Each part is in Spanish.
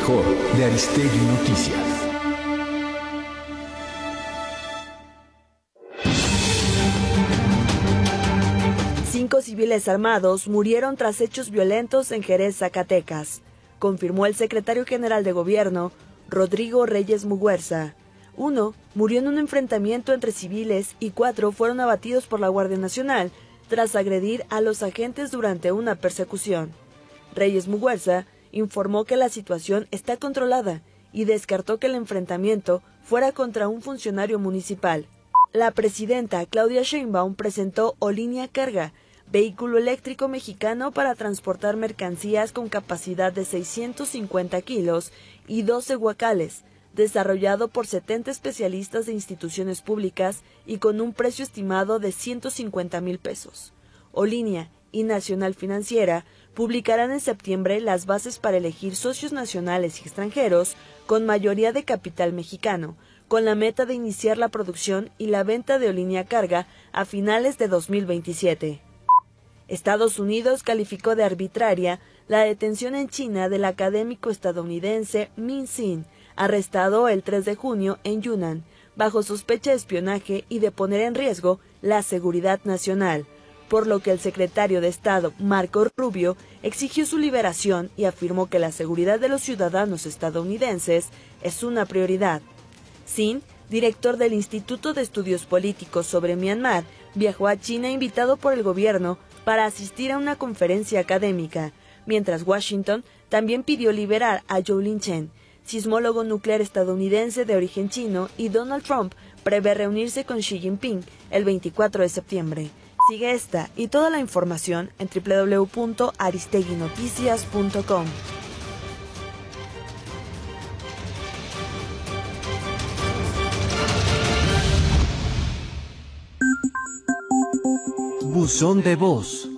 mejor de Aristegui Noticias. Cinco civiles armados murieron tras hechos violentos en Jerez, Zacatecas, confirmó el secretario general de Gobierno, Rodrigo Reyes Muguerza. 1 murió en un enfrentamiento entre civiles y 4 fueron abatidos por la Guardia Nacional tras agredir a los agentes durante una persecución. Reyes Muguerza informó que la situación está controlada y descartó que el enfrentamiento fuera contra un funcionario municipal. La presidenta Claudia Sheinbaum presentó Olinia Carga, vehículo eléctrico mexicano para transportar mercancías con capacidad de 650 kilos y 12 guacales, desarrollado por 70 especialistas de instituciones públicas y con un precio estimado de 150,000 pesos. Olinia y Nacional Financiera publicarán en septiembre las bases para elegir socios nacionales y extranjeros con mayoría de capital mexicano, con la meta de iniciar la producción y la venta de Olinia Carga a finales de 2027. Estados Unidos calificó de arbitraria la detención en China del académico estadounidense Min Sin, arrestado el 3 de junio en Yunnan, bajo sospecha de espionaje y de poner en riesgo la seguridad nacional, por lo que el secretario de Estado, Marco Rubio, exigió su liberación y afirmó que la seguridad de los ciudadanos estadounidenses es una prioridad. Sin, director del Instituto de Estudios Políticos sobre Myanmar, viajó a China invitado por el gobierno para asistir a una conferencia académica, mientras Washington también pidió liberar a Zhou Linchen, sismólogo nuclear estadounidense de origen chino, y Donald Trump prevé reunirse con Xi Jinping el 24 de septiembre. Sigue esta y toda la información en www.aristeguinoticias.com. Buzón de voz.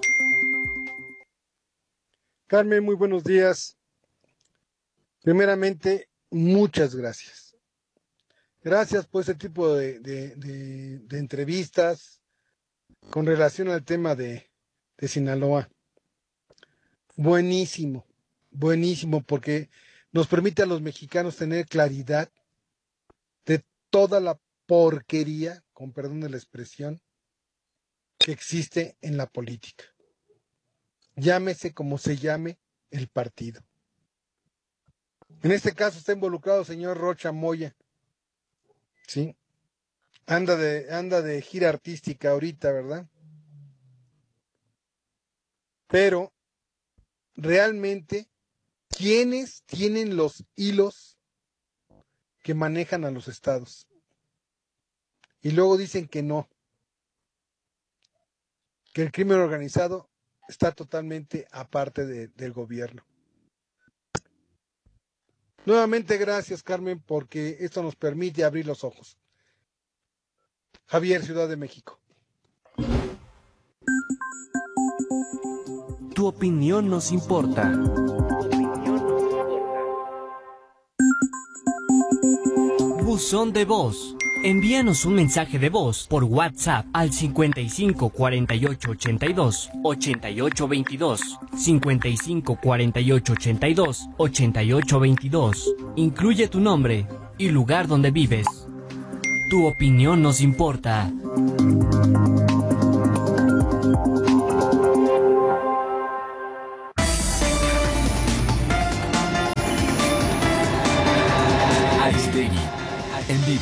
Carmen, muy buenos días. Primeramente, muchas gracias. Gracias por este tipo de entrevistas con relación al tema de Sinaloa. Buenísimo, buenísimo, porque nos permite a los mexicanos tener claridad de toda la porquería, con perdón de la expresión, que existe en la política. Llámese como se llame el partido. En este caso está involucrado el señor Rocha Moya, ¿sí? Anda de gira artística ahorita, ¿verdad? Pero, realmente, ¿quiénes tienen los hilos que manejan a los estados? Y luego dicen que no, que el crimen organizado está totalmente aparte del gobierno. Nuevamente gracias, Carmen, porque esto nos permite abrir los ojos. Javier, Ciudad de México. Tu opinión nos importa. Buzón de voz. Envíanos un mensaje de voz por WhatsApp al 55 48 82 88 22, 55 48 82 88 22. Incluye tu nombre y lugar donde vives. Tu opinión nos importa. Aristegui, en vivo.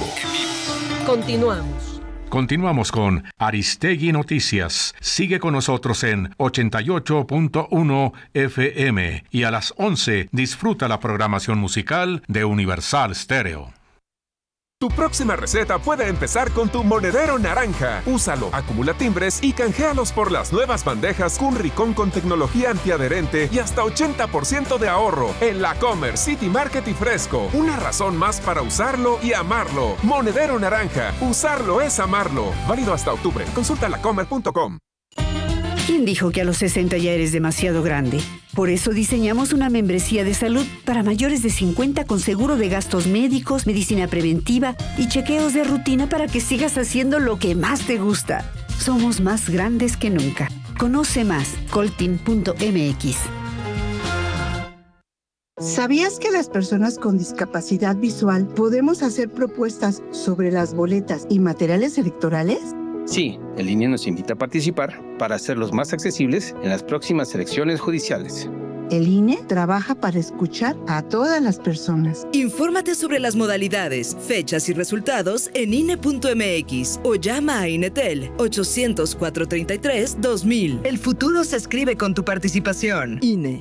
Continuamos con Aristegui Noticias. Sigue con nosotros en 88.1 FM y a las 11 disfruta la programación musical de Universal Stereo. Tu próxima receta puede empezar con tu monedero naranja. Úsalo, acumula timbres y canjealos por las nuevas bandejas Cunricón con tecnología antiadherente y hasta 80% de ahorro en La Comer, City Market y Fresco. Una razón más para usarlo y amarlo. Monedero naranja. Usarlo es amarlo. Válido hasta octubre. Consulta lacomer.com. ¿Quién dijo que a los 60 ya eres demasiado grande? Por eso diseñamos una membresía de salud para mayores de 50 con seguro de gastos médicos, medicina preventiva y chequeos de rutina para que sigas haciendo lo que más te gusta. Somos más grandes que nunca. Conoce más, coltin.mx. ¿Sabías que las personas con discapacidad visual podemos hacer propuestas sobre las boletas y materiales electorales? Sí, el INE nos invita a participar para hacerlos más accesibles en las próximas elecciones judiciales. El INE trabaja para escuchar a todas las personas. Infórmate sobre las modalidades, fechas y resultados en INE.mx o llama a INETEL 800-433-2000. El futuro se escribe con tu participación. INE.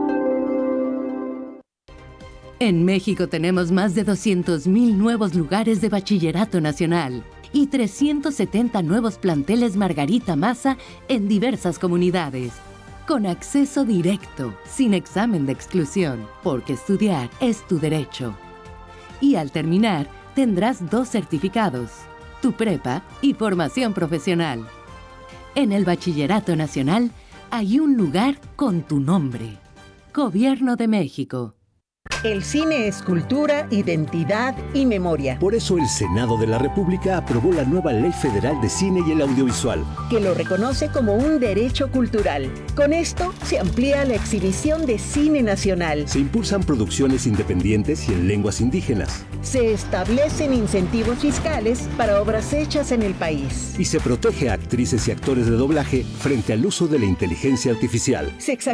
En México tenemos más de 200,000 nuevos lugares de bachillerato nacional y 370 nuevos planteles Margarita Maza en diversas comunidades. Con acceso directo, sin examen de exclusión, porque estudiar es tu derecho. Y al terminar, tendrás 2 certificados, tu prepa y formación profesional. En el Bachillerato Nacional hay un lugar con tu nombre. Gobierno de México. El cine es cultura, identidad y memoria. Por eso el Senado de la República aprobó la nueva Ley Federal de Cine y el Audiovisual, que lo reconoce como un derecho cultural. Con esto se amplía la exhibición de cine nacional. Se impulsan producciones independientes y en lenguas indígenas. Se establecen incentivos fiscales para obras hechas en el país. Y se protege a actrices y actores de doblaje frente al uso de la inteligencia artificial.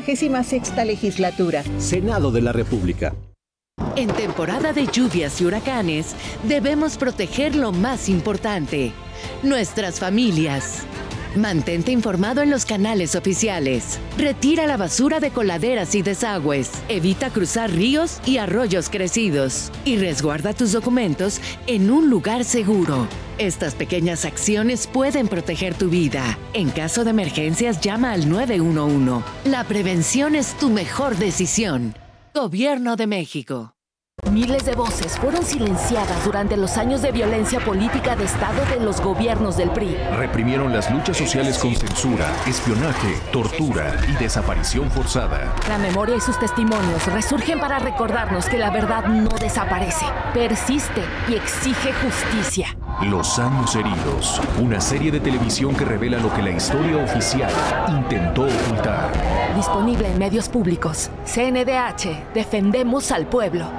66ª legislatura. Senado de la República. En temporada de lluvias y huracanes, debemos proteger lo más importante, nuestras familias. Mantente informado en los canales oficiales. Retira la basura de coladeras y desagües. Evita cruzar ríos y arroyos crecidos. Y resguarda tus documentos en un lugar seguro. Estas pequeñas acciones pueden proteger tu vida. En caso de emergencias, llama al 911. La prevención es tu mejor decisión. Gobierno de México. Miles de voces fueron silenciadas durante los años de violencia política de Estado de los gobiernos del PRI. Reprimieron las luchas sociales con censura, espionaje, tortura y desaparición forzada. La memoria y sus testimonios resurgen para recordarnos que la verdad no desaparece, persiste y exige justicia. Los años heridos, una serie de televisión que revela lo que la historia oficial intentó ocultar. Disponible en medios públicos. CNDH, defendemos al pueblo.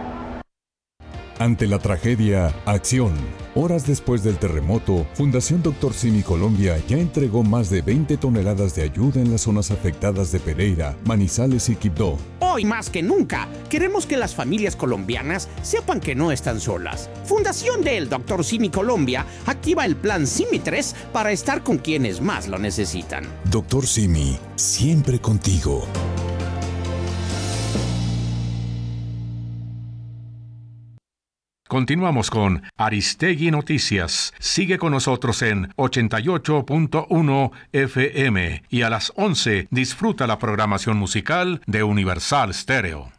Ante la tragedia, acción. Horas después del terremoto, Fundación Dr. Simi Colombia ya entregó más de 20 toneladas de ayuda en las zonas afectadas de Pereira, Manizales y Quibdó. Hoy más que nunca, queremos que las familias colombianas sepan que no están solas. Fundación del Dr. Simi Colombia activa el plan Simi 3 para estar con quienes más lo necesitan. Dr. Simi, siempre contigo. Continuamos con Aristegui Noticias. Sigue con nosotros en 88.1 FM y a las 11 disfruta la programación musical de Universal Stereo.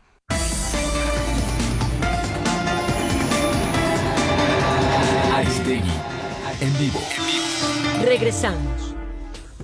Aristegui en vivo. Regresamos.